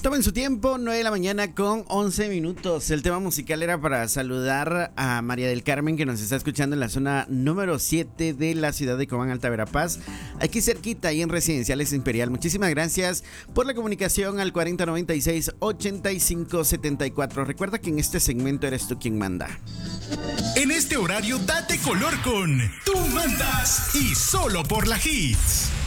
Tomen su tiempo, 9 de la mañana con 11 minutos. El tema musical era para saludar a María del Carmen, que nos está escuchando en la zona número 7 de la ciudad de Cobán, Alta Verapaz, aquí cerquita, ahí en Residenciales Imperial. Muchísimas gracias por la comunicación al 4096-8574. Recuerda que en este segmento eres tú quien manda. En este horario date color con Tú Mandas y solo por la Hits.